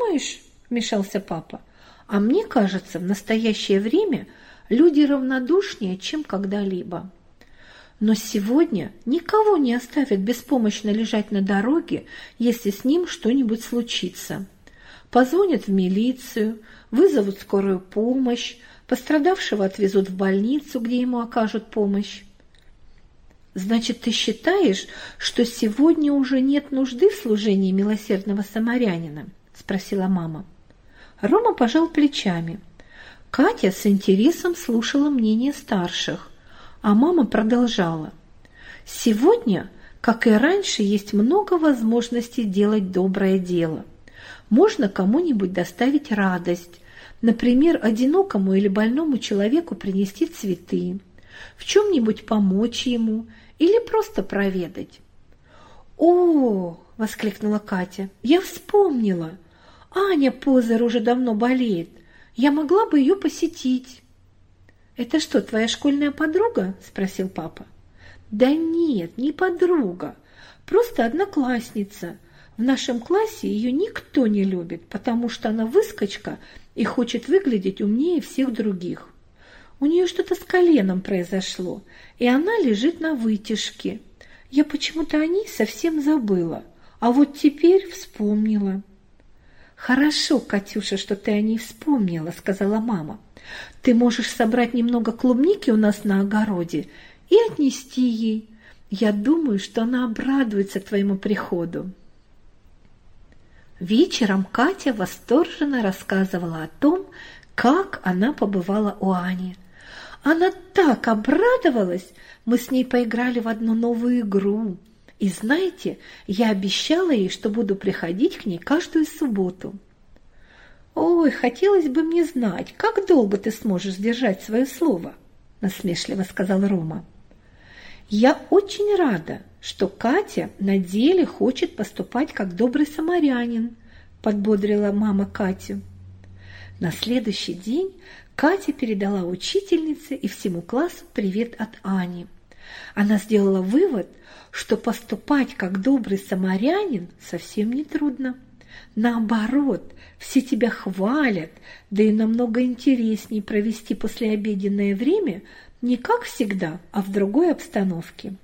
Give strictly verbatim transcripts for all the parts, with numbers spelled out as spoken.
думаешь?» – вмешался папа. «А мне кажется, в настоящее время люди равнодушнее, чем когда-либо. Но сегодня никого не оставят беспомощно лежать на дороге, если с ним что-нибудь случится. Позвонят в милицию, вызовут скорую помощь, пострадавшего отвезут в больницу, где ему окажут помощь». «Значит, ты считаешь, что сегодня уже нет нужды в служении милосердного самарянина?» – спросила мама. Рома пожал плечами. Катя с интересом слушала мнение старших, а мама продолжала. «Сегодня, как и раньше, есть много возможностей делать доброе дело. Можно кому-нибудь доставить радость, например, одинокому или больному человеку принести цветы, в чем-нибудь помочь ему или просто проведать». «О!» – воскликнула Катя. «Я вспомнила. Аня Позер уже давно болеет. Я могла бы ее посетить». «Это что, твоя школьная подруга?» – спросил папа. «Да нет, не подруга, просто одноклассница. В нашем классе ее никто не любит, потому что она выскочка и хочет выглядеть умнее всех других. У нее что-то с коленом произошло, и она лежит на вытяжке. Я почему-то о ней совсем забыла, а вот теперь вспомнила». «Хорошо, Катюша, что ты о ней вспомнила», — сказала мама. «Ты можешь собрать немного клубники у нас на огороде и отнести ей. Я думаю, что она обрадуется твоему приходу». Вечером Катя восторженно рассказывала о том, как она побывала у Ани. Она так обрадовалась, мы с ней поиграли в одну новую игру. И знаете, я обещала ей, что буду приходить к ней каждую субботу. «Ой, хотелось бы мне знать, как долго ты сможешь сдержать свое слово», – насмешливо сказал Рома. «Я очень рада, что Катя на деле хочет поступать как добрый самарянин», – подбодрила мама Катю. На следующий день Катя передала учительнице и всему классу привет от Ани. Она сделала вывод, что поступать как добрый самарянин совсем не трудно. Наоборот, все тебя хвалят, да и намного интереснее провести послеобеденное время не как всегда, а в другой обстановке.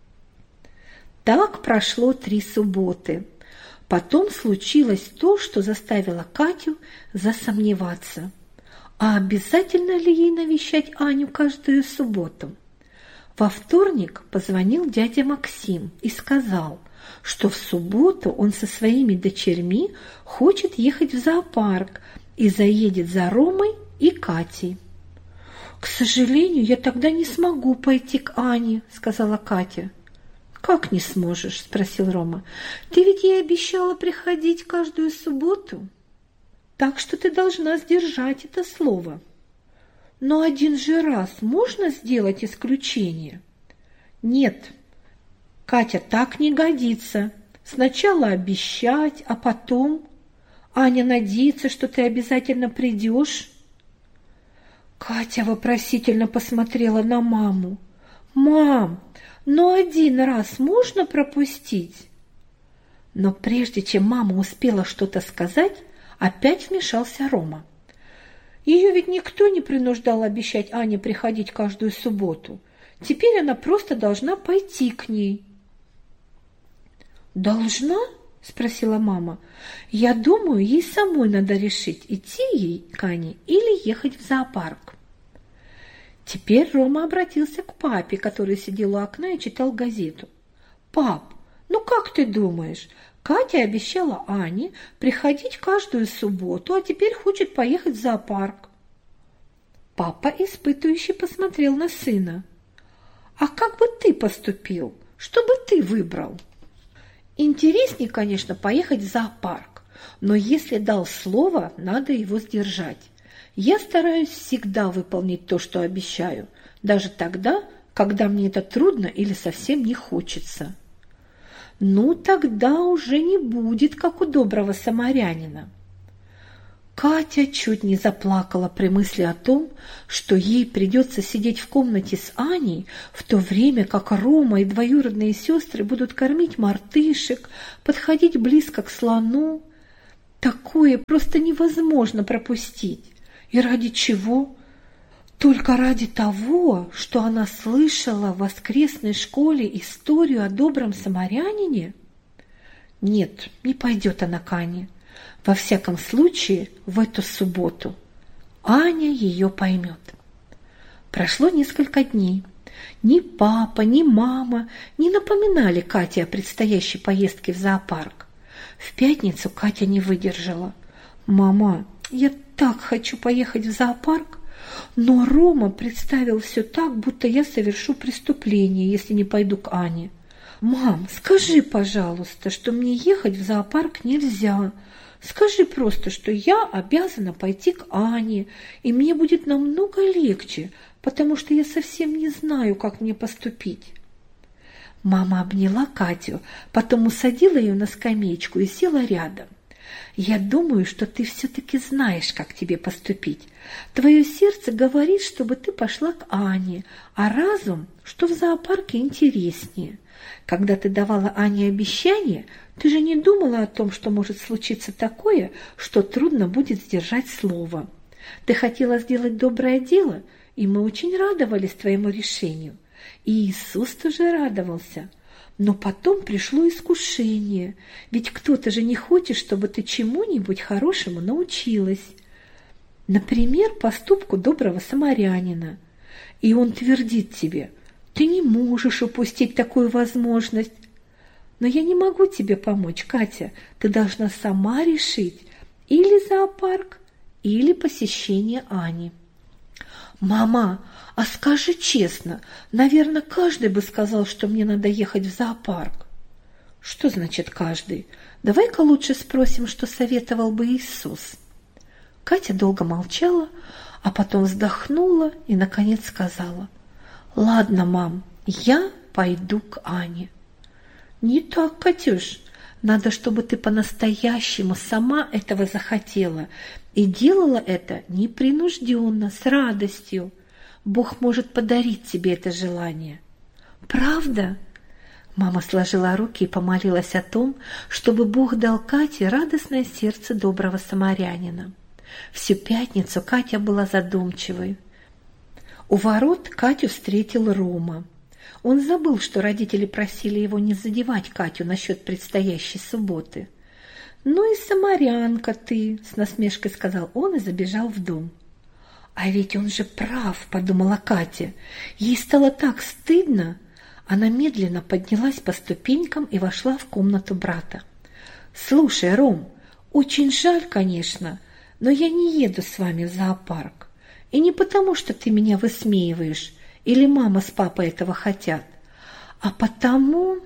Так прошло три субботы. Потом случилось то, что заставило Катю засомневаться. А обязательно ли ей навещать Аню каждую субботу? Во вторник позвонил дядя Максим и сказал, что в субботу он со своими дочерьми хочет ехать в зоопарк и заедет за Ромой и Катей. «К сожалению, я тогда не смогу пойти к Ане», — сказала Катя. «Как не сможешь?» — спросил Рома. «Ты ведь ей обещала приходить каждую субботу, так что ты должна сдержать это слово». «Но один же раз можно сделать исключение?» «Нет, Катя, так не годится. Сначала обещать, а потом... Аня надеется, что ты обязательно придешь». Катя вопросительно посмотрела на маму. «Мам, но один раз можно пропустить?» Но прежде чем мама успела что-то сказать, опять вмешался Рома. «Ее ведь никто не принуждал обещать Ане приходить каждую субботу. Теперь она просто должна пойти к ней». «Должна?» – спросила мама. «Я думаю, ей самой надо решить, идти ей к Ане или ехать в зоопарк». Теперь Рома обратился к папе, который сидел у окна и читал газету. «Пап, ну как ты думаешь, Катя обещала Ане приходить каждую субботу, а теперь хочет поехать в зоопарк?» Папа испытующе посмотрел на сына. «А как бы ты поступил? Что бы ты выбрал?» «Интереснее, конечно, поехать в зоопарк, но если дал слово, надо его сдержать. Я стараюсь всегда выполнить то, что обещаю, даже тогда, когда мне это трудно или совсем не хочется». «Ну, тогда уже не будет, как у доброго самарянина». Катя чуть не заплакала при мысли о том, что ей придется сидеть в комнате с Аней, в то время как Рома и двоюродные сестры будут кормить мартышек, подходить близко к слону. Такое просто невозможно пропустить. И ради чего? Только ради того, что она слышала в воскресной школе историю о добром самарянине? Нет, не пойдет она к Ане. Во всяком случае, в эту субботу. Аня ее поймет. Прошло несколько дней. Ни папа, ни мама не напоминали Кате о предстоящей поездке в зоопарк. В пятницу Катя не выдержала. «Мама, я так хочу поехать в зоопарк, но Рома представил все так, будто я совершу преступление, если не пойду к Ане. Мам, скажи, пожалуйста, что мне ехать в зоопарк нельзя. Скажи просто, что я обязана пойти к Ане, и мне будет намного легче, потому что я совсем не знаю, как мне поступить». Мама обняла Катю, потом усадила ее на скамеечку и села рядом. «Я думаю, что ты все-таки знаешь, как тебе поступить. Твое сердце говорит, чтобы ты пошла к Ане, а разум, что в зоопарке интереснее. Когда ты давала Ане обещание, ты же не думала о том, что может случиться такое, что трудно будет сдержать слово. Ты хотела сделать доброе дело, и мы очень радовались твоему решению. И Иисус тоже радовался. Но потом пришло искушение, ведь кто-то же не хочет, чтобы ты чему-нибудь хорошему научилась. Например, поступку доброго самарянина. И он твердит тебе: ты не можешь упустить такую возможность. Но я не могу тебе помочь, Катя. Ты должна сама решить: или зоопарк, или посещение Ани. Мама, а скажи честно, наверное, каждый бы сказал, что мне надо ехать в зоопарк. Что значит каждый? Давай-ка лучше спросим, что советовал бы Иисус. Катя долго молчала, а потом вздохнула и, наконец, сказала: ладно, мам, я пойду к Ане. Не так, Катюш. Надо, чтобы ты по-настоящему сама этого захотела и делала это непринужденно, с радостью. Бог может подарить тебе это желание. Правда? Мама сложила руки и помолилась о том, чтобы Бог дал Кате радостное сердце доброго самарянина. Всю пятницу Катя была задумчивой. У ворот Катю встретил Рома. Он забыл, что родители просили его не задевать Катю насчет предстоящей субботы. «Ну и самарянка ты», — с насмешкой сказал он и забежал в дом. «А ведь он же прав», — подумала Катя. Ей стало так стыдно. Она медленно поднялась по ступенькам и вошла в комнату брата. «Слушай, Ром, очень жаль, конечно, но я не еду с вами в зоопарк. И не потому, что ты меня высмеиваешь, или мама с папой этого хотят, а потому...»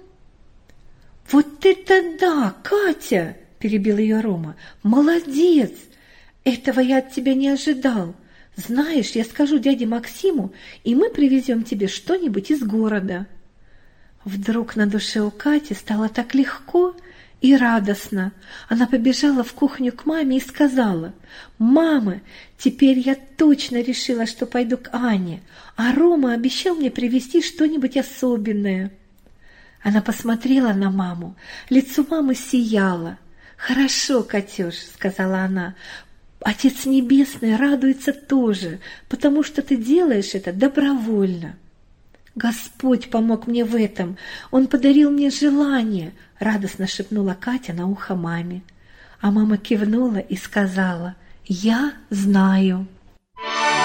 «Вот это да, Катя!» – перебил ее Рома. «Молодец! Этого я от тебя не ожидал. Знаешь, я скажу дяде Максиму, и мы привезем тебе что-нибудь из города». Вдруг на душе у Кати стало так легко и радостно. Она побежала в кухню к маме и сказала: «Мама, теперь я точно решила, что пойду к Ане, а Рома обещал мне привезти что-нибудь особенное». Она посмотрела на маму, лицо мамы сияло. «Хорошо, Катюш», — сказала она, — «Отец Небесный радуется тоже, потому что ты делаешь это добровольно». «Господь помог мне в этом, Он подарил мне желание», — радостно шепнула Катя на ухо маме. А мама кивнула и сказала: «Я знаю».